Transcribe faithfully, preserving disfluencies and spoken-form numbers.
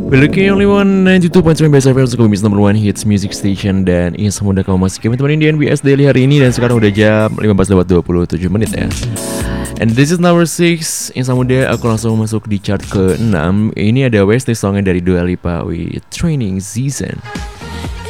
We're looking only one ninety-two point seven Best F M, Sukabumi number one hits music station. Dan ini semudah kamu masih kami temenin di N B S Daily hari ini. Dan sekarang udah jam lima belas lewat dua puluh tujuh menit ya. And this is number six. Insan Muda, aku langsung masuk di chart ke enam. Ini ada Wednesday songnya dari Dua Lipa with Training Season.